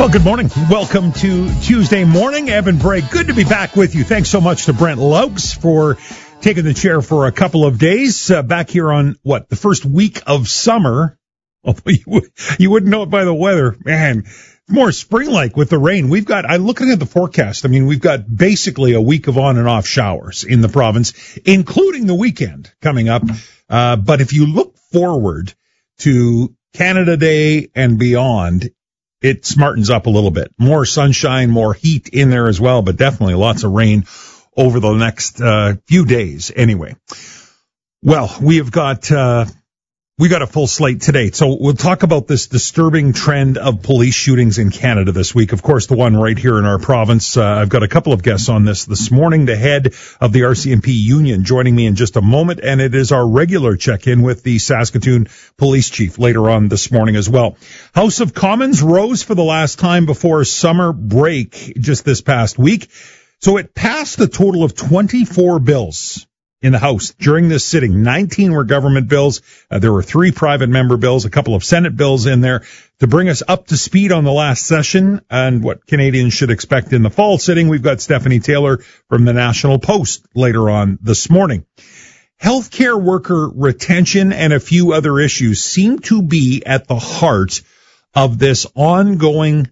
Well, good morning. Welcome to Tuesday morning. Evan Bray, good to be back with you. Thanks so much to Brent Laux for taking the chair for a couple of days. Back here on, the first week of summer. Although you wouldn't know it by the weather. Man, more spring-like with the rain. I'm looking at the forecast. I mean, we've got basically a week of on and off showers in the province, including the weekend coming up. But if you look forward to Canada Day and beyond, it smartens up a little bit. More sunshine, more heat in there as well, but definitely lots of rain over the next few days anyway. Well, we've got a full slate today. So we'll talk about this disturbing trend of police shootings in Canada this week. Of course, the one right here in our province. I've got a couple of guests on this morning. The head of the RCMP union joining me in just a moment, and it is our regular check-in with the Saskatoon police chief later on this morning as well. House of Commons rose for the last time before summer break just this past week. So it passed a total of 24 bills in the House during this sitting. 19 were government bills. There were 3 private member bills, a couple of Senate bills in there to bring us up to speed on the last session and what Canadians should expect in the fall sitting. We've got Stephanie Taylor from the National Post later on this morning. Healthcare worker retention and a few other issues seem to be at the heart of this ongoing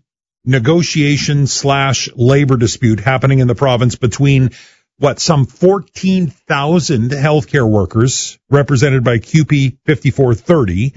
negotiation/labor dispute happening in the province between some 14,000 healthcare workers represented by QP 5430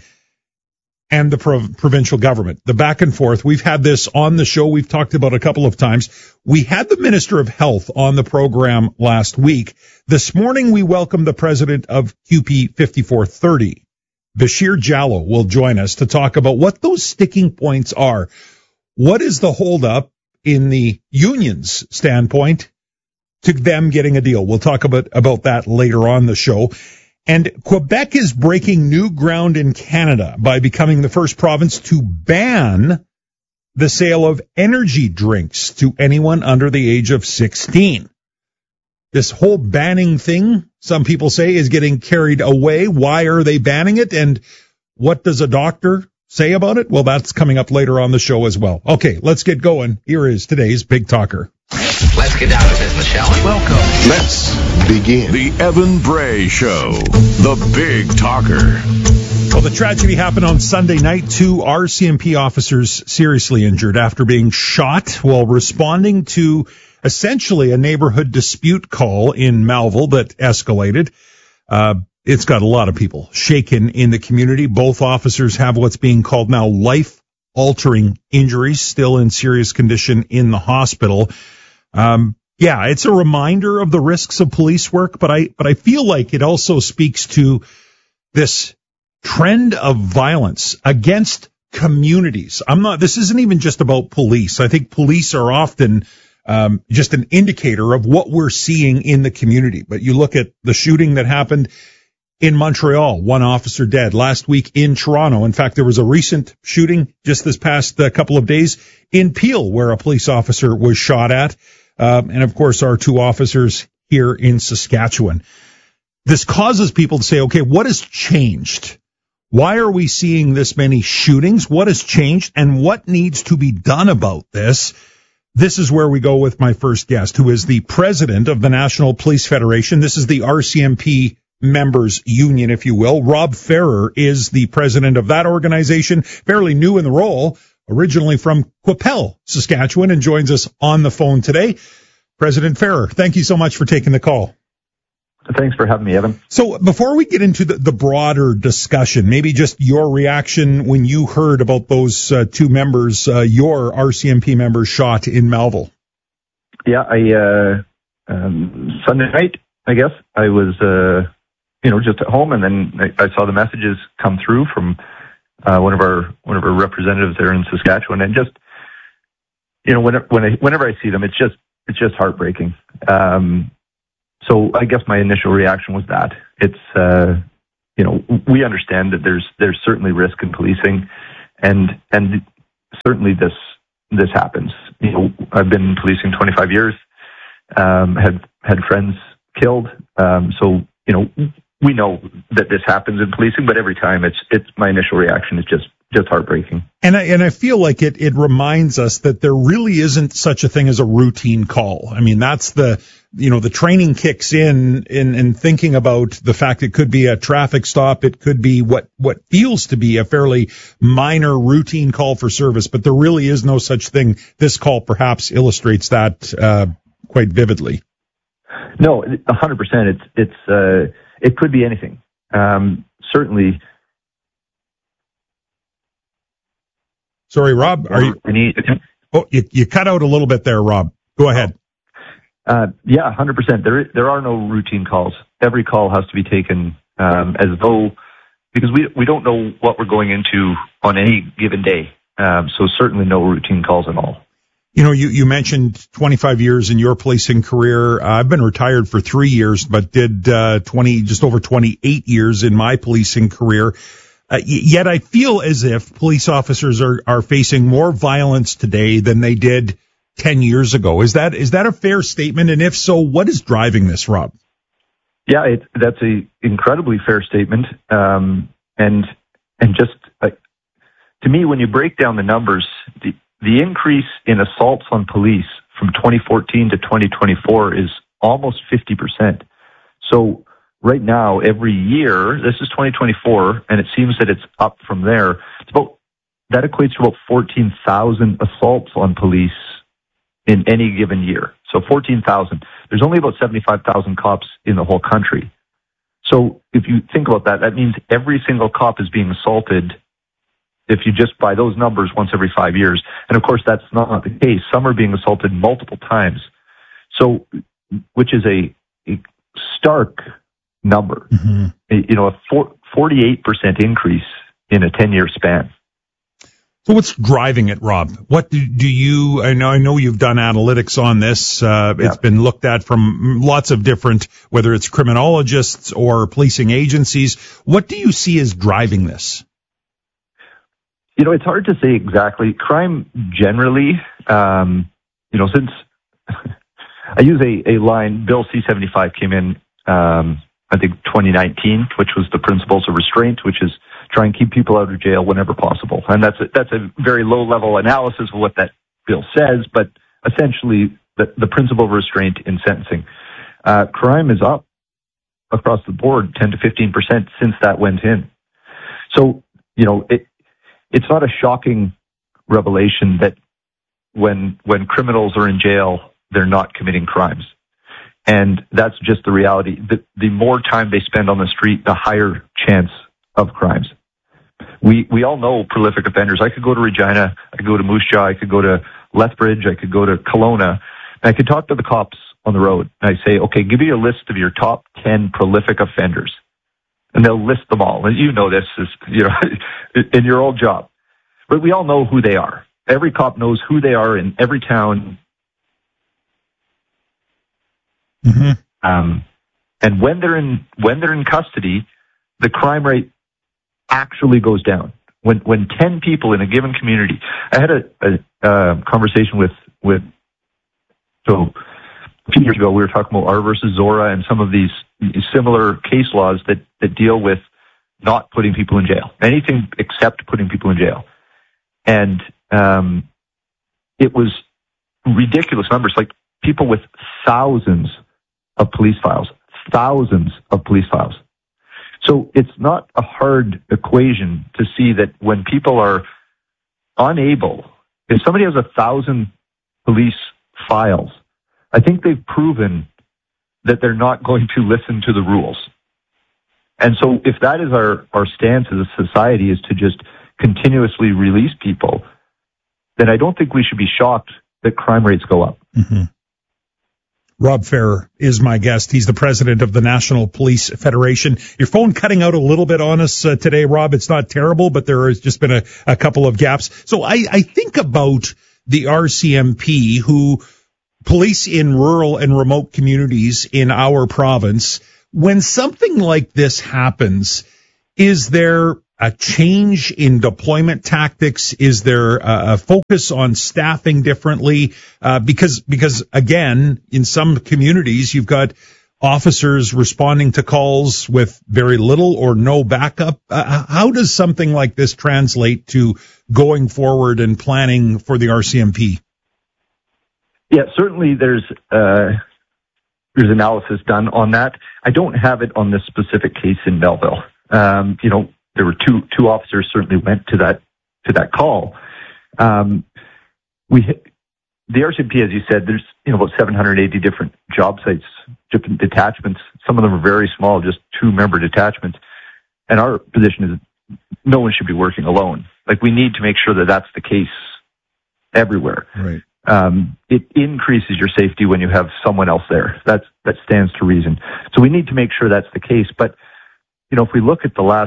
and the provincial government. The back and forth. We've had this on the show. We've talked about a couple of times. We had the Minister of Health on the program last week. This morning, we welcome the president of QP 5430. Bashir Jallow will join us to talk about what those sticking points are. What is the holdup in the union's standpoint to them getting a deal? We'll talk about that later on the show. And Quebec is breaking new ground in Canada by becoming the first province to ban the sale of energy drinks to anyone under the age of 16. This whole banning thing, some people say, is getting carried away. Why are they banning it? And what does a doctor say about it? Well, that's coming up later on the show as well. Okay, let's get going. Here is today's Big Talker. Let's get down to business, shall we? Welcome. Let's begin. The Evan Bray Show, the Big Talker. Well, the tragedy happened on Sunday night. 2 RCMP officers seriously injured after being shot while responding to essentially a neighborhood dispute call in Melville that escalated. It's got a lot of people shaken in the community. Both officers have what's being called now life-altering injuries, still in serious condition in the hospital. It's a reminder of the risks of police work, but I feel like it also speaks to this trend of violence against communities. This isn't even just about police. I think police are often just an indicator of what we're seeing in the community. But you look at the shooting that happened in Montreal, 1 officer dead. Last week in Toronto, in fact, there was a recent shooting just this past couple of days in Peel where a police officer was shot at. And of course, our 2 officers here in Saskatchewan. This causes people to say, okay, what has changed? Why are we seeing this many shootings? What has changed and what needs to be done about this? This is where we go with my first guest, who is the president of the National Police Federation. This is the RCMP members union, if you will. Rob Ferrer is the president of that organization, fairly new in the role, originally from Qu'Appelle, Saskatchewan, and joins us on the phone today. President Ferrer, thank you so much for taking the call. Thanks for having me, Evan. So before we get into the broader discussion, maybe just your reaction when you heard about those 2 members, your RCMP members shot in Melville. Yeah, Sunday night, I guess, I was, just at home, and then I saw the messages come through from one of our representatives there in Saskatchewan, and just, whenever I see them, it's just heartbreaking. So I guess my initial reaction was that it's, we understand that there's certainly risk in policing, and certainly this happens. I've been in policing 25 years, had friends killed, so we know that this happens in policing, but every time it's my initial reaction is just heartbreaking. And I feel like it reminds us that there really isn't such a thing as a routine call. I mean, that's the training kicks in thinking about the fact it could be a traffic stop. It could be what feels to be a fairly minor routine call for service, but there really is no such thing. This call perhaps illustrates that quite vividly. No, 100%. It could be anything. Certainly. Sorry, Rob. Are you? Oh, you cut out a little bit there, Rob. Go ahead. Yeah, 100%. There are no routine calls. Every call has to be taken as though, because we don't know what we're going into on any given day. So certainly no routine calls at all. You know, you mentioned 25 years in your policing career. I've been retired for 3 years, but did just over 28 years in my policing career. Yet I feel as if police officers are facing more violence today than they did 10 years ago. Is that a fair statement? And if so, what is driving this, Rob? Yeah, that's a incredibly fair statement. And just to me, when you break down the numbers, the increase in assaults on police from 2014 to 2024 is almost 50%. So right now, every year, this is 2024, and it seems that it's up from there. That equates to about 14,000 assaults on police in any given year. So 14,000. There's only about 75,000 cops in the whole country. So if you think about that, that means every single cop is being assaulted, if you just by those numbers, once every 5 years. And of course, that's not the case. Some are being assaulted multiple times. So, which is a stark number. Mm-hmm. A 48% increase in a 10-year span. So what's driving it, Rob? What do you, I know you've done analytics on this. It's been looked at from lots of different, whether it's criminologists or policing agencies. What do you see as driving this? It's hard to say exactly. Crime generally, since I use a line, Bill C-75 came in, I think 2019, which was the principles of restraint, which is try and keep people out of jail whenever possible. And that's a very low level analysis of what that bill says, but essentially the principle of restraint in sentencing. Crime is up across the board 10 to 15% since that went in. So, it's not a shocking revelation that when criminals are in jail, they're not committing crimes. And that's just the reality. The more time they spend on the street, the higher chance of crimes. We all know prolific offenders. I could go to Regina, I could go to Moose Jaw, I could go to Lethbridge, I could go to Kelowna, and I could talk to the cops on the road. And I say, okay, give me a list of your top 10 prolific offenders. And they'll list them all. And you know this is, in your old job. But we all know who they are. Every cop knows who they are in every town. Mm-hmm. And when they're in custody, the crime rate actually goes down. When 10 people in a given community, I had a conversation with a few years ago, we were talking about R versus Zora and some of these similar case laws that deal with not putting people in jail, anything except putting people in jail. And it was ridiculous numbers, like people with thousands of police files. So it's not a hard equation to see that when people are unable, if somebody has 1,000 police files, I think they've proven that they're not going to listen to the rules. And so if that is our stance as a society, is to just continuously release people, then I don't think we should be shocked that crime rates go up. Mm-hmm. Rob Ferrer is my guest. He's the president of the National Police Federation. Your phone cutting out a little bit on us today, Rob. It's not terrible, but there has just been a couple of gaps. So I think about the RCMP, who police in rural and remote communities in our province. When something like this happens, is there a change in deployment tactics? Is there a focus on staffing differently? Because again, in some communities, you've got officers responding to calls with very little or no backup. How does something like this translate to going forward and planning for the RCMP? Yeah, certainly there's analysis done on that. I don't have it on this specific case in Belleville. There were two officers certainly went to that call. The RCMP, as you said, there's about 780 different job sites, different detachments. Some of them are very small, just 2-member detachments. And our position is no one should be working alone. Like, we need to make sure that that's the case everywhere. Right. It increases your safety when you have someone else there. That stands to reason. So we need to make sure that's the case. But if we look at the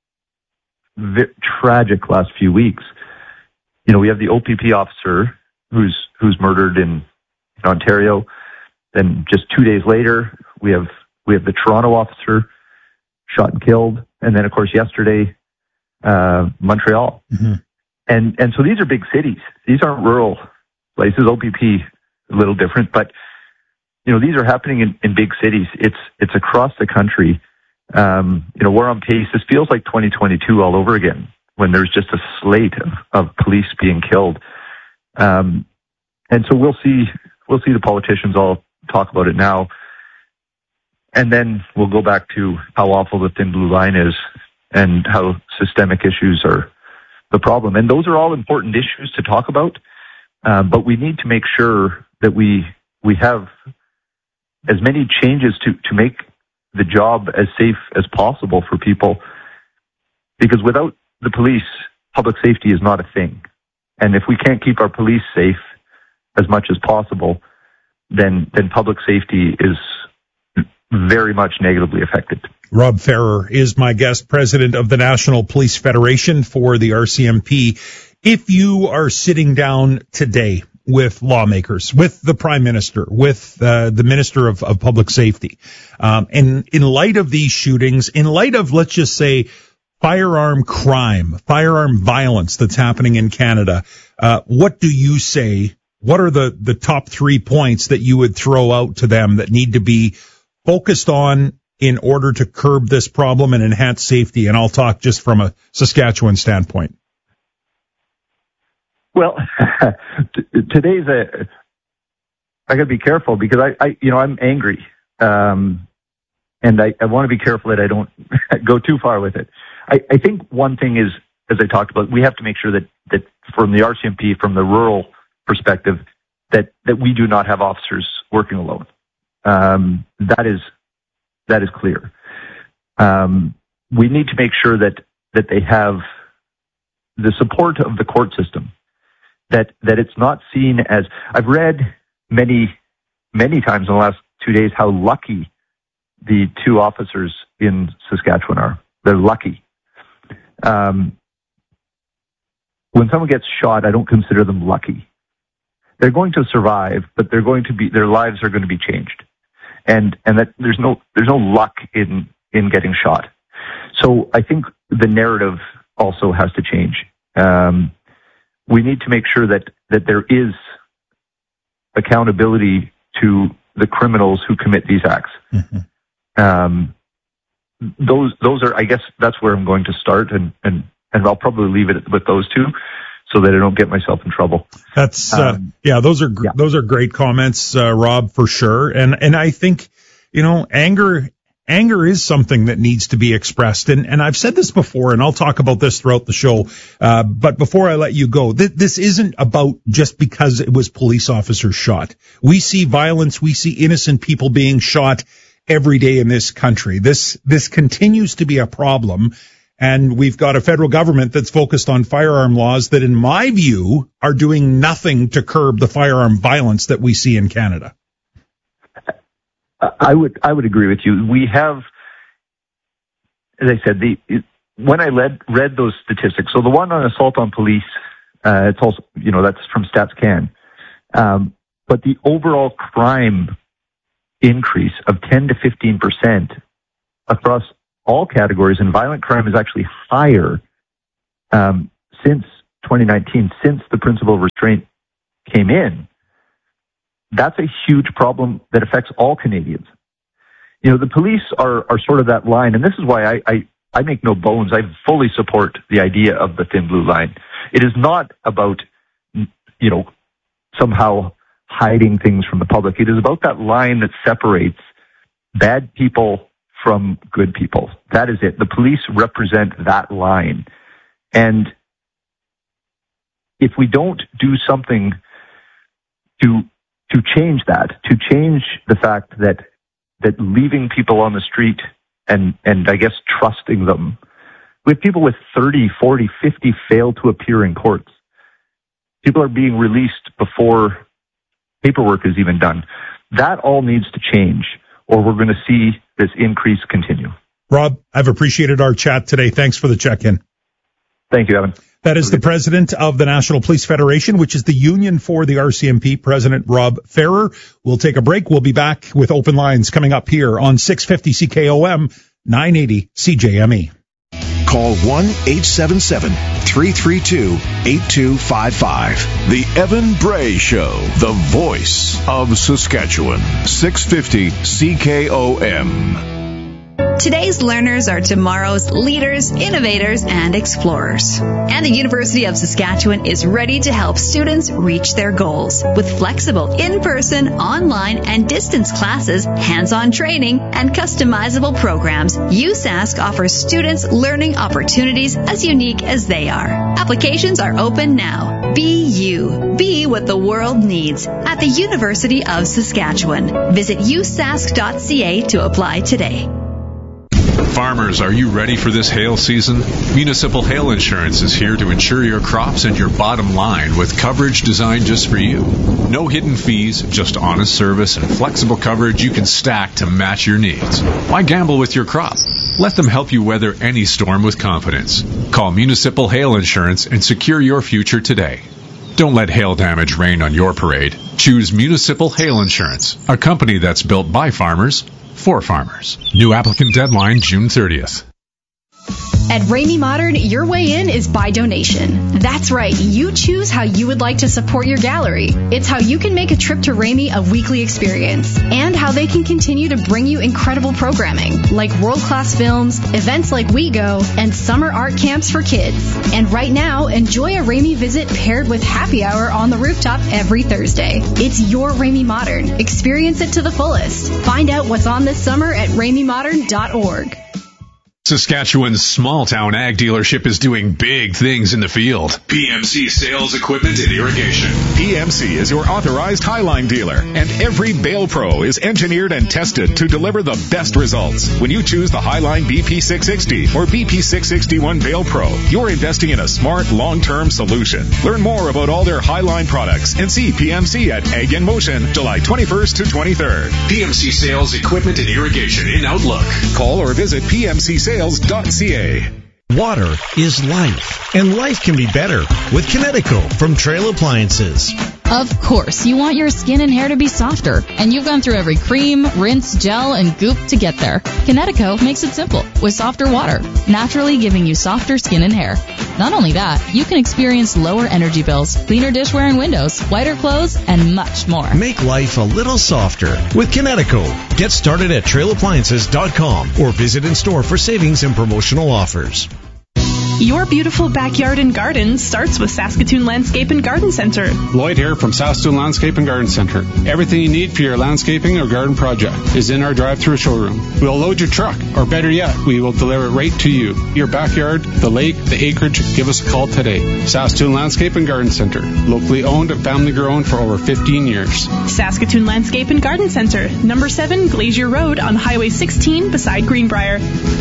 tragic last few weeks, we have the OPP officer who's murdered in Ontario. Then just 2 days later, we have the Toronto officer shot and killed, and then of course yesterday, Montreal. Mm-hmm. And so these are big cities. These aren't rural places. OPP a little different, but these are happening in big cities. It's across the country. We're on pace. This feels like 2022 all over again, when there's just a slate of police being killed. And so we'll see the politicians all talk about it now. And then we'll go back to how awful the thin blue line is and how systemic issues are the problem. And those are all important issues to talk about. But we need to make sure that we have as many changes to make the job as safe as possible for people. Because without the police, public safety is not a thing. And if we can't keep our police safe as much as possible, then public safety is very much negatively affected. Rob Ferrer is my guest, president of the National Police Federation for the RCMP. If you are sitting down today with lawmakers, with the Prime Minister, with the Minister of Public Safety, and in light of these shootings, in light of, let's just say, firearm crime, firearm violence that's happening in Canada, what do you say? What are the top 3 points that you would throw out to them that need to be focused on in order to curb this problem and enhance safety? And I'll talk just from a Saskatchewan standpoint. Well, today's I got to be careful because I'm angry, and I want to be careful that I don't go too far with it. I think one thing is, as I talked about, we have to make sure that from the RCMP, from the rural perspective, that we do not have officers working alone. That is clear. We need to make sure that they have the support of the court system. That it's not seen as, I've read many times in the last 2 days how lucky the 2 officers in Saskatchewan are. They're lucky. When someone gets shot, I don't consider them lucky. They're going to survive, but their lives are going to be changed. And that there's no luck in getting shot. So I think the narrative also has to change. We need to make sure that there is accountability to the criminals who commit these acts. Mm-hmm. Those are, I guess, that's where I'm going to start, and I'll probably leave it with those 2, so that I don't get myself in trouble. That's those are great comments, Rob, for sure. And I think anger is something that needs to be expressed. And I've said this before, and I'll talk about this throughout the show. But before I let you go, this isn't about just because it was police officers shot. We see violence. We see innocent people being shot every day in this country. This continues to be a problem. And we've got a federal government that's focused on firearm laws that, in my view, are doing nothing to curb the firearm violence that we see in Canada. I would agree with you. We have, as I said, when I read those statistics, so the one on assault on police, it's also, that's from StatsCan. But the overall crime increase of 10 to 15% across all categories, and violent crime is actually higher since 2019, since the principle of restraint came in. That's a huge problem that affects all Canadians. The police are sort of that line, and this is why I make no bones. I fully support the idea of the thin blue line. It is not about, somehow hiding things from the public. It is about that line that separates bad people from good people. That is it. The police represent that line. And if we don't do something to change that, to change the fact that leaving people on the street and I guess trusting them, we have people with 30, 40, 50 fail to appear in courts. People are being released before paperwork is even done. That all needs to change, or we're going to see this increase continue. Rob, I've appreciated our chat today. Thanks for the check-in. Thank you, Evan. That is the president of the National Police Federation, which is the union for the RCMP, President Rob Ferrer. We'll take a break. We'll be back with Open Lines coming up here on 650 CKOM, 980 CJME. Call 1-877-332-8255. The Evan Bray Show, the voice of Saskatchewan. 650 CKOM. Today's learners are tomorrow's leaders, innovators, and explorers. And the University of Saskatchewan is ready to help students reach their goals with flexible in-person, online, and distance classes, hands-on training, and customizable programs. USask offers students learning opportunities as unique as they are. Applications are open now. Be you. Be what the world needs at the University of Saskatchewan. Visit usask.ca to apply today. Farmers, are you ready for this hail season? Municipal Hail Insurance is here to insure your crops and your bottom line with coverage designed just for you. No hidden fees, just honest service and flexible coverage you can stack to match your needs. Why gamble with your crop? Let them help you weather any storm with confidence. Call Municipal Hail Insurance and secure your future today. Don't let hail damage rain on your parade. Choose Municipal Hail Insurance, a company that's built by farmers for farmers. New applicant deadline June 30th. At Ramey Modern, your way in is by donation. That's right, you choose how you would like to support your gallery. It's how you can make a trip to Ramey a weekly experience, and how they can continue to bring you incredible programming, like world-class films, events like We Go, and summer art camps for kids. And right now, enjoy a Ramey visit paired with happy hour on the rooftop every Thursday. It's your Ramey Modern. Experience it to the fullest. Find out what's on this summer at RameyModern.org. Saskatchewan's small-town ag dealership is doing big things in the field. PMC Sales Equipment and Irrigation. PMC is your authorized Highline dealer, and every Bale Pro is engineered and tested to deliver the best results. When you choose the Highline BP660 or BP661 Bale Pro, you're investing in a smart, long-term solution. Learn more about all their Highline products and see PMC at Ag in Motion, July 21st to 23rd. PMC Sales Equipment and Irrigation in Outlook. Call or visit PMCSales.ca. Water is life, and life can be better with Kinetico from Trail Appliances. Of course, you want your skin and hair to be softer, and you've gone through every cream, rinse, gel, and goop to get there. Kinetico makes it simple with softer water, naturally giving you softer skin and hair. Not only that, you can experience lower energy bills, cleaner dishware and windows, whiter clothes, and much more. Make life a little softer with Kinetico. Get started at trailappliances.com or visit in store for savings and promotional offers. Your beautiful backyard and garden starts with Saskatoon Landscape and Garden Center. Lloyd here from Saskatoon Landscape and Garden Center. Everything you need for your landscaping or garden project is in our drive-through showroom. We'll load your truck, or better yet, we will deliver it right to you. Your backyard, the lake, the acreage, give us a call today. Saskatoon Landscape and Garden Center. Locally owned and family grown for over 15 years. Saskatoon Landscape and Garden Center. Number 7 Glacier Road on Highway 16 beside Greenbrier.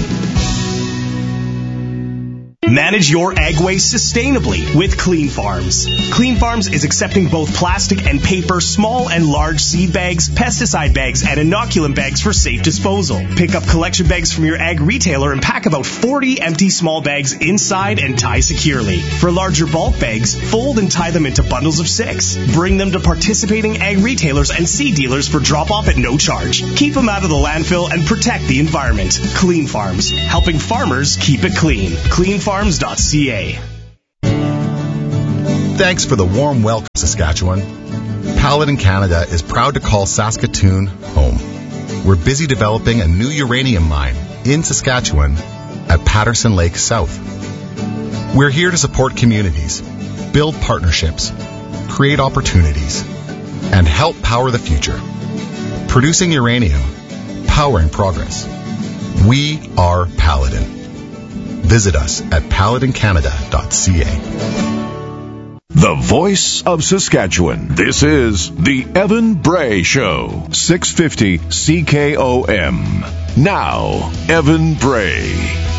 Manage your ag waste sustainably with Clean Farms. Clean Farms is accepting both plastic and paper, small and large seed bags, pesticide bags, and inoculum bags for safe disposal. Pick up collection bags from your ag retailer and pack about 40 empty small bags inside and tie securely. For larger bulk bags, fold and tie them into bundles of 6. Bring them to participating ag retailers and seed dealers for drop-off at no charge. Keep them out of the landfill and protect the environment. Clean Farms, helping farmers keep it clean. CleanFarms.ca. Thanks for the warm welcome, Saskatchewan. Paladin Canada is proud to call Saskatoon home. we're busy developing a new uranium mine in Saskatchewan at Patterson Lake South. We're here to support communities, build partnerships, create opportunities, and help power the future. Producing uranium, powering progress. We are Paladin. Visit us at paladincanada.ca. The voice of Saskatchewan. This is the Evan Bray Show. 650 CKOM. Now, Evan Bray.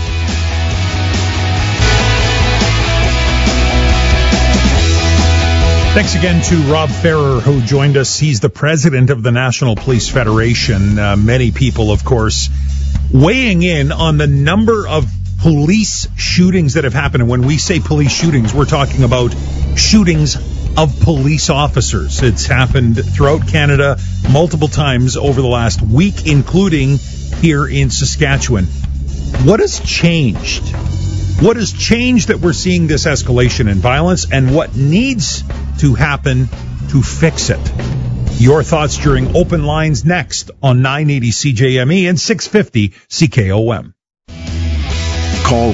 Thanks again to Rob Ferrer, who joined us. He's the president of the National Police Federation. Many people, of course, weighing in on the number of police shootings that have happened. And when we say police shootings, we're talking about shootings of police officers. It's happened throughout Canada multiple times over the last week, including here in Saskatchewan. What has changed? What has changed that we're seeing this escalation in violence, and what needs to happen to fix it? Your thoughts during Open Lines next on 980 CJME and 650 CKOM. Call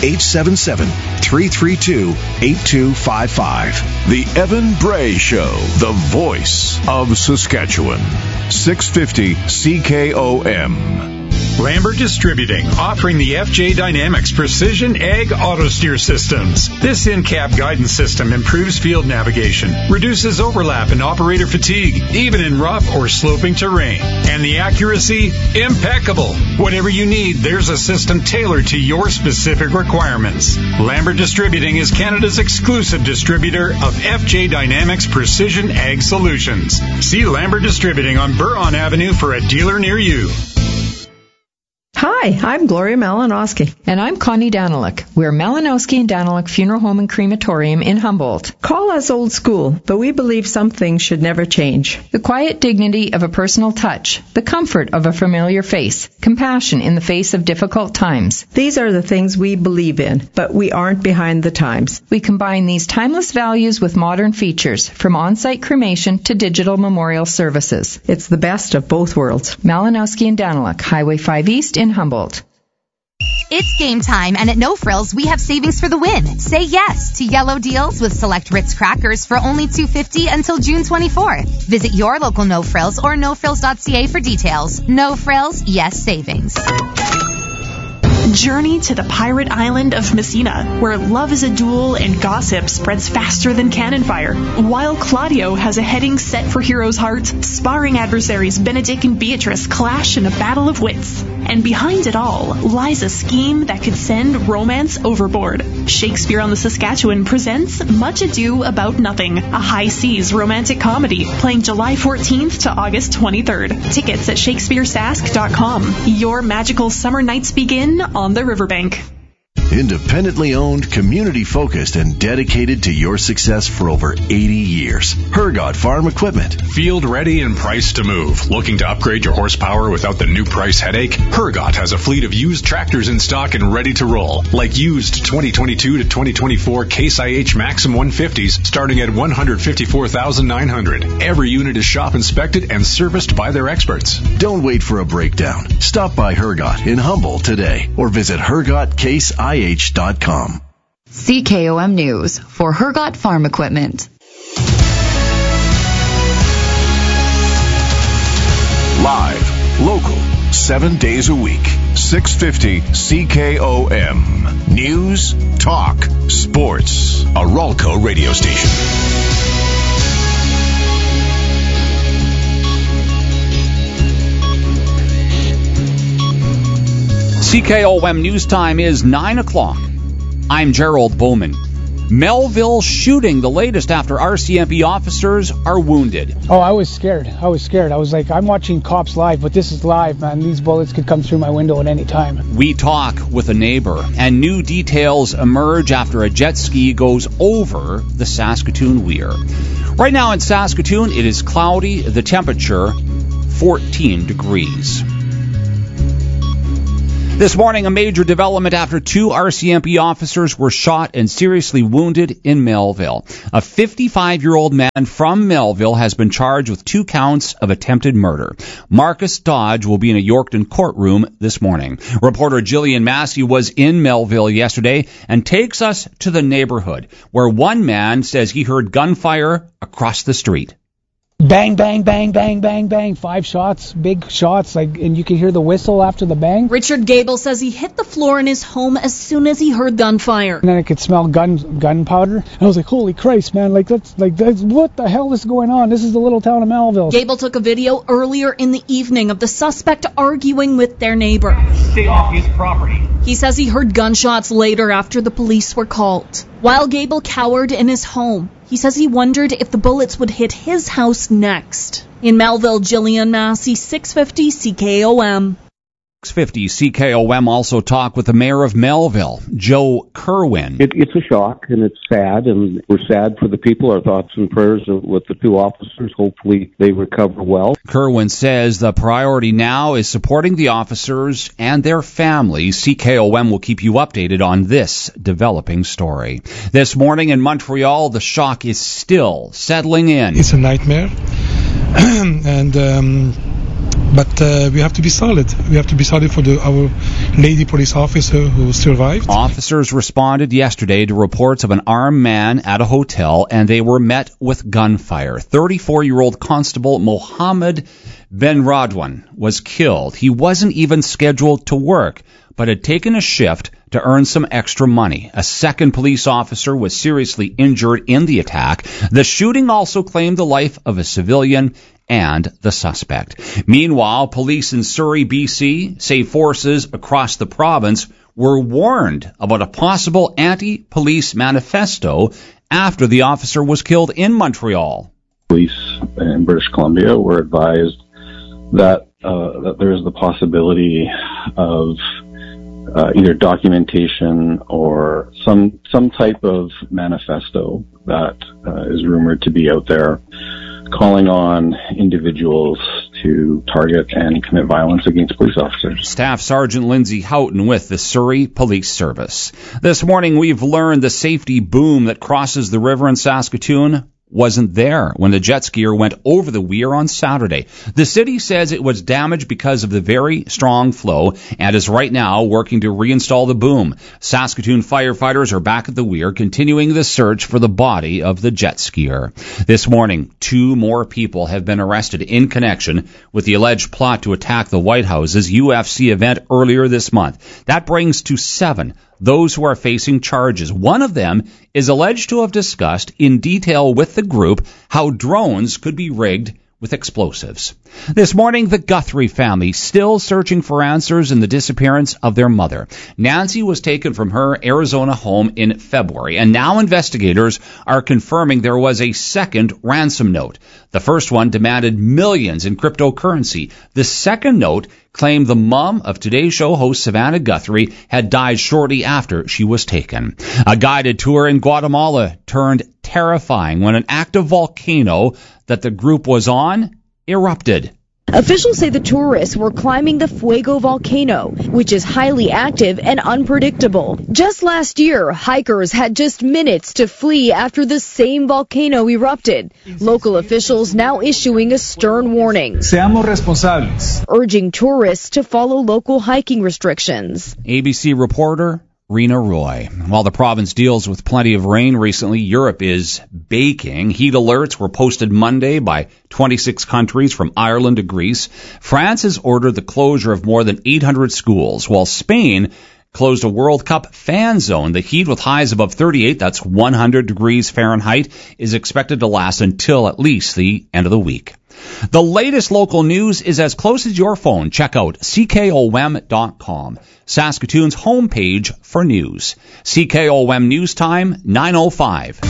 1-877-332-8255. The Evan Bray Show, the voice of Saskatchewan. 650 CKOM. Lambert Distributing, offering the FJ Dynamics Precision Ag Auto Steer Systems. This in-cab guidance system improves field navigation, reduces overlap and operator fatigue, even in rough or sloping terrain. And the accuracy, impeccable. Whatever you need, there's a system tailored to your specific requirements. Lambert Distributing is Canada's exclusive distributor of FJ Dynamics Precision Ag Solutions. See Lambert Distributing on Buron Avenue for a dealer near you. Hi, I'm Gloria Malinowski. And I'm Connie Daniluk. We're Malinowski and Daniluk Funeral Home and Crematorium in Humboldt. Call us old school, but we believe some things should never change. The quiet dignity of a personal touch, the comfort of a familiar face, compassion in the face of difficult times. These are the things we believe in, but we aren't behind the times. We combine these timeless values with modern features, from on-site cremation to digital memorial services. It's the best of both worlds. Malinowski and Daniluk, Highway 5 East in Humboldt. It's game time, and at No Frills, we have savings for the win. Say yes to yellow deals with select Ritz crackers for only $2.50 until June 24th. Visit your local No Frills or nofrills.ca for details. No Frills, yes savings. Journey to the pirate island of Messina, where love is a duel and gossip spreads faster than cannon fire. While Claudio has a heading set for hero's heart, sparring adversaries Benedict and Beatrice clash in a battle of wits. And behind it all lies a scheme that could send romance overboard. Shakespeare on the Saskatchewan presents Much Ado About Nothing, a high seas romantic comedy, playing July 14th to August 23rd. Tickets at shakespearesask.com. Your magical summer nights begin on the riverbank. Independently owned, community-focused, and dedicated to your success for over 80 years. Hergot Farm Equipment. Field ready and priced to move. Looking to upgrade your horsepower without the new price headache? Hergot has a fleet of used tractors in stock and ready to roll. Like used 2022 to 2024 Case IH Maxim 150s starting at $154,900. Every unit is shop inspected and serviced by their experts. Don't wait for a breakdown. Stop by Hergot in Humboldt today or visit HergotCaseIH.com. CKOM News for Hergot Farm Equipment. Live, local, 7 days a week. 650 CKOM. News, talk, sports. A Ralco radio station. CKOM News Time is 9 o'clock. I'm Gerald Bowman. Melville shooting, the latest after RCMP officers are wounded. Oh, I was scared. I was like, I'm watching Cops live, but this is live, man. These bullets could come through my window at any time. We talk with a neighbor, and new details emerge after a jet ski goes over the Saskatoon Weir. Right now in Saskatoon, it is cloudy, the temperature 14 degrees. This morning, a major development after 2 RCMP officers were shot and seriously wounded in Melville. A 55-year-old man from Melville has been charged with 2 counts of attempted murder. Marcus Dodge will be in a Yorkton courtroom this morning. Reporter Jillian Massey was in Melville yesterday and takes us to the neighborhood, where one man says he heard gunfire across the street. Bang, bang, bang, bang, bang, bang. 5 shots, big shots, and you can hear the whistle after the bang. Richard Gable says he hit the floor in his home as soon as he heard gunfire. And then I could smell gunpowder. I was like, holy Christ, man, that's what the hell is going on? This is the little town of Melville. Gable took a video earlier in the evening of the suspect arguing with their neighbor. Stay off his property. He says he heard gunshots later after the police were called. While Gable cowered in his home, he says he wondered if the bullets would hit his house next. In Melville, Jillian Massey, 650 CKOM. 650 CKOM also talked with the mayor of Melville, Joe Kerwin. It's a shock, and it's sad, and we're sad for the people. Our thoughts and prayers with the 2 officers. Hopefully they recover well. Kerwin says the priority now is supporting the officers and their families. CKOM will keep you updated on this developing story. This morning in Montreal, the shock is still settling in. It's a nightmare, but we have to be solid. We have to be solid for our lady police officer who survived. Officers responded yesterday to reports of an armed man at a hotel, and they were met with gunfire. 34-year-old Constable Mohammed Ben Radwan was killed. He wasn't even scheduled to work, but had taken a shift to earn some extra money. A second police officer was seriously injured in the attack. The shooting also claimed the life of a civilian and the suspect. Meanwhile, police in Surrey, BC, say forces across the province were warned about a possible anti-police manifesto after the officer was killed in Montreal. Police in British Columbia were advised that there is the possibility of either documentation or some type of manifesto that is rumored to be out there, calling on individuals to target and commit violence against police officers. Staff Sergeant Lindsay Houghton with the Surrey Police Service. This morning we've learned the safety boom that crosses the river in Saskatoon wasn't there when the jet skier went over the weir on Saturday. The city says it was damaged because of the very strong flow and is right now working to reinstall the boom. Saskatoon firefighters are back at the weir, continuing the search for the body of the jet skier. This morning, 2 more people have been arrested in connection with the alleged plot to attack the White House's UFC event earlier this month. That brings to 7 those who are facing charges. One of them is alleged to have discussed in detail with the group how drones could be rigged with explosives. This morning, the Guthrie family still searching for answers in the disappearance of their mother. Nancy was taken from her Arizona home in February, and now investigators are confirming there was a second ransom note. The first one demanded millions in cryptocurrency. The second note claimed the mom of Today's Show host Savannah Guthrie had died shortly after she was taken. A guided tour in Guatemala turned terrifying when an active volcano that the group was on erupted. Officials say the tourists were climbing the Fuego volcano, which is highly active and unpredictable. Just last year, hikers had just minutes to flee after the same volcano erupted. Local officials now issuing a stern warning, Seamos responsables, urging tourists to follow local hiking restrictions. ABC reporter Rena Roy. While the province deals with plenty of rain recently, Europe is baking. Heat alerts were posted Monday by 26 countries from Ireland to Greece. France has ordered the closure of more than 800 schools, while Spain closed a World Cup fan zone. The heat with highs above 38, that's 100 degrees Fahrenheit, is expected to last until at least the end of the week. The latest local news is as close as your phone. Check out CKOM.com, Saskatoon's homepage for news. CKOM News Time, 9:05.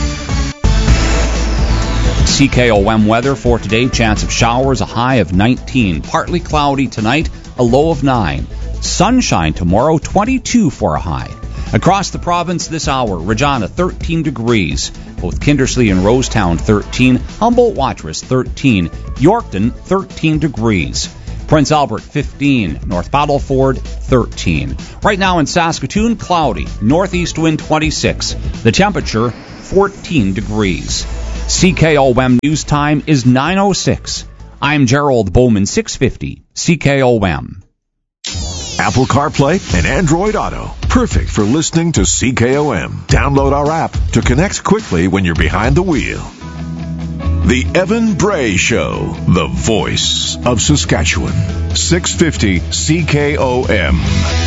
CKOM weather for today, chance of showers, a high of 19. Partly cloudy tonight, a low of 9. Sunshine tomorrow, 22 for a high. Across the province this hour, Regina 13 degrees. Both Kindersley and Rosetown 13. Humboldt-Watrous 13. Yorkton 13 degrees. Prince Albert 15, North Battleford 13. Right now in Saskatoon, cloudy, northeast wind 26. The temperature 14 degrees. CKOM news time is 9:06. I'm Gerald Bowman, 650 CKOM. Apple CarPlay and Android Auto. Perfect for listening to CKOM. Download our app to connect quickly when you're behind the wheel. The Evan Bray Show, the voice of Saskatchewan. 650 CKOM.